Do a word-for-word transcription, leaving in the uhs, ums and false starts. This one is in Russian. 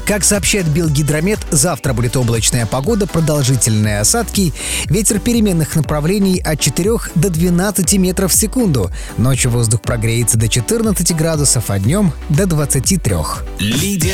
Как сообщает Белгидромет, завтра будет облачная погода, продолжительные осадки, ветер переменных направлений от четырёх до двенадцати метров в секунду. Ночью воздух прогреется до четырнадцати градусов, а днем до двадцати трёх. Лидия